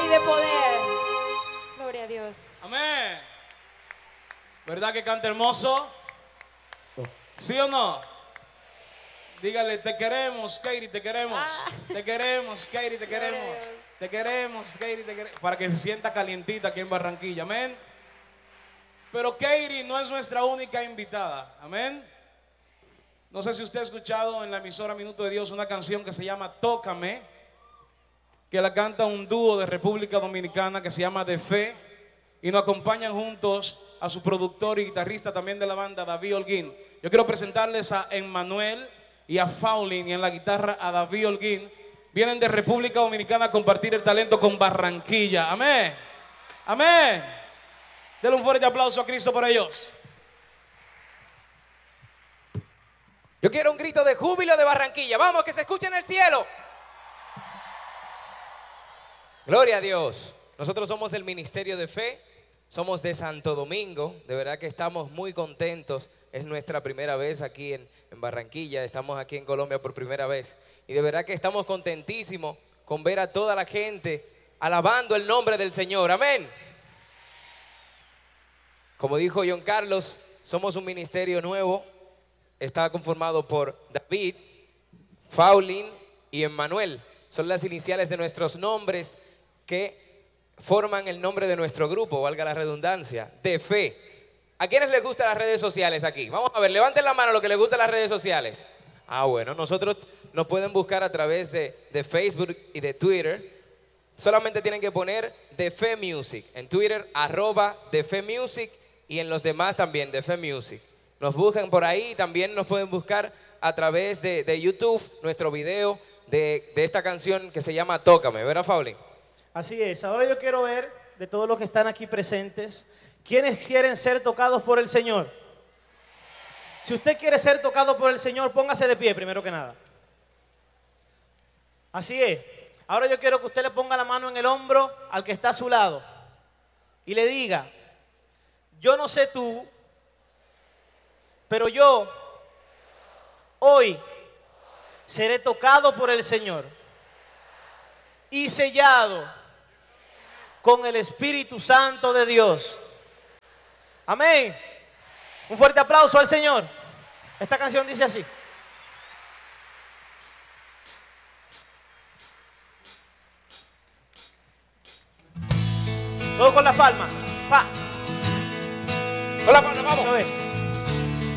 de poder. Gloria a Dios. Amén. ¿Verdad que canta hermoso? ¿Sí o no? Dígale, te queremos, Katie, te queremos. Te queremos, Katie, te queremos. Te queremos, Katie, te queremos. Para que se sienta calientita aquí en Barranquilla, amén. Pero Katie no es nuestra única invitada, amén. No sé si usted ha escuchado en la emisora Minuto de Dios una canción que se llama Tócame, que la canta un dúo de República Dominicana que se llama De Fe, y nos acompañan juntos a su productor y guitarrista también de la banda, David Holguín. Yo quiero presentarles a Emmanuel y a Faulín, y en la guitarra a David Holguín. Vienen de República Dominicana a compartir el talento con Barranquilla. Amén. Amén. Denle un fuerte aplauso a Cristo por ellos. Yo quiero un grito de júbilo de Barranquilla. Vamos, que se escuche en el cielo. Gloria a Dios. Nosotros somos el Ministerio de Fe. Somos de Santo Domingo. De verdad que estamos muy contentos. Es nuestra primera vez aquí en Barranquilla. Estamos aquí en Colombia por primera vez. Y de verdad que estamos contentísimos con ver a toda la gente alabando el nombre del Señor. Amén. Como dijo John Carlos, somos un ministerio nuevo. Está conformado por David, Faulín y Emmanuel. Son las iniciales de nuestros nombres que forman el nombre de nuestro grupo, valga la redundancia, De Fe. ¿A quiénes les gustan las redes sociales aquí? Vamos a ver, levanten la mano a los que les gustan las redes sociales. Bueno, nosotros nos pueden buscar a través de Facebook y de Twitter. Solamente tienen que poner De Fe Music. En Twitter, @De Fe Music, y en los demás también, De Fe Music. Nos buscan por ahí, también nos pueden buscar a través de YouTube, nuestro video de esta canción que se llama Tócame, ¿verdad, Faulín? Así es. Ahora yo quiero ver de todos los que están aquí presentes, ¿quiénes quieren ser tocados por el Señor? Si usted quiere ser tocado por el Señor, póngase de pie primero que nada. Así es. Ahora yo quiero que usted le ponga la mano en el hombro al que está a su lado y le diga, yo no sé tú, pero yo hoy seré tocado por el Señor y sellado con el Espíritu Santo de Dios. Amén. Un fuerte aplauso al Señor. Esta canción dice así. Todo con la palma.